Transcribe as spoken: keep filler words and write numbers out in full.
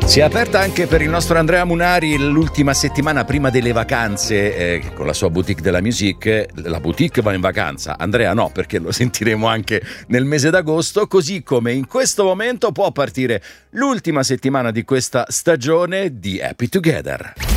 Si è aperta anche per il nostro Andrea Munari l'ultima settimana prima delle vacanze eh, con la sua boutique della musique. La boutique va in vacanza, Andrea no, perché lo sentiremo anche nel mese d'agosto, così come in questo momento può partire l'ultima settimana di questa stagione di Happy Together.